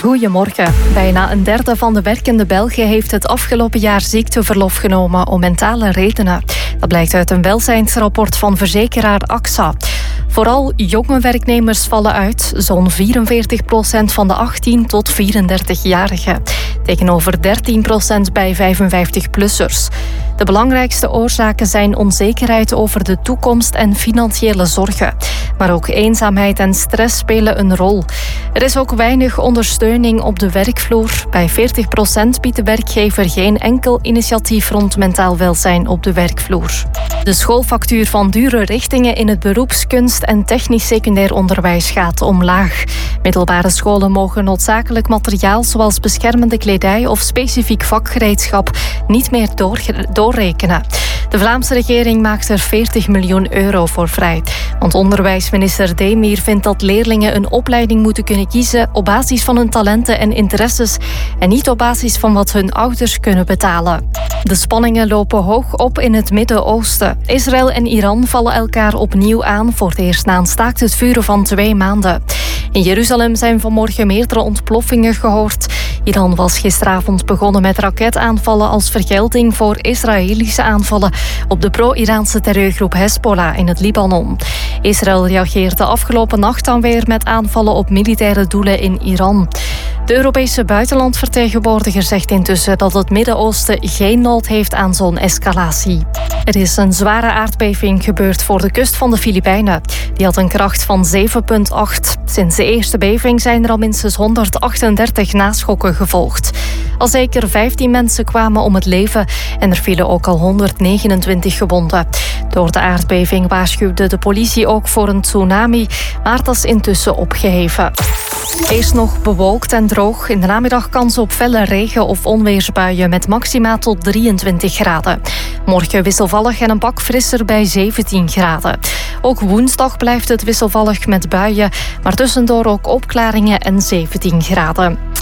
Goedemorgen. Bijna een derde van de werkende Belgen heeft het afgelopen jaar ziekteverlof genomen om mentale redenen. Dat blijkt uit een welzijnsrapport van verzekeraar AXA. Vooral jonge werknemers vallen uit, zo'n 44% van de 18 tot 34-jarigen. Tegenover 13% bij 55-plussers. De belangrijkste oorzaken zijn onzekerheid over de toekomst en financiële zorgen. Maar ook eenzaamheid en stress spelen een rol. Er is ook weinig ondersteuning op de werkvloer. Bij 40% biedt de werkgever geen enkel initiatief rond mentaal welzijn op de werkvloer. De schoolfactuur van dure richtingen in het beroeps-, kunst- en technisch secundair onderwijs gaat omlaag. Middelbare scholen mogen noodzakelijk materiaal zoals beschermende kledij of specifiek vakgereedschap niet meer doorrekenen. De Vlaamse regering maakt er 40 miljoen euro voor vrij. Want onderwijsminister Demir vindt dat leerlingen een opleiding moeten kunnen kiezen op basis van hun talenten en interesses en niet op basis van wat hun ouders kunnen betalen. De spanningen lopen hoog op in het Midden-Oosten. Israël en Iran vallen elkaar opnieuw aan voor het eerst na een staakt het vuren van 2 maanden. In Jeruzalem zijn vanmorgen meerdere ontploffingen gehoord. Iran was gisteravond begonnen met raketaanvallen als vergelding voor Israëlische aanvallen op de pro-Iraanse terreurgroep Hezbollah in het Libanon. Israël reageerde afgelopen nacht dan weer met aanvallen op militaire doelen in Iran. De Europese buitenlandvertegenwoordiger zegt intussen dat het Midden-Oosten geen nood heeft aan zo'n escalatie. Er is een zware aardbeving gebeurd voor de kust van de Filipijnen. Die had een kracht van 7,8. Sinds de eerste beving zijn er al minstens 138 naschokken gevolgd. Al zeker 15 mensen kwamen om het leven en er vielen ook al 129 gewonden. Door de aardbeving waarschuwde de politie ook voor een tsunami, maar dat is intussen opgeheven. Eerst nog bewolkt en droog. In de namiddag kans op felle regen- of onweersbuien met maxima tot 23 graden. Morgen wisselvallig en een pak frisser bij 17 graden. Ook woensdag blijft het wisselvallig met buien, maar tussendoor ook opklaringen en 17 graden.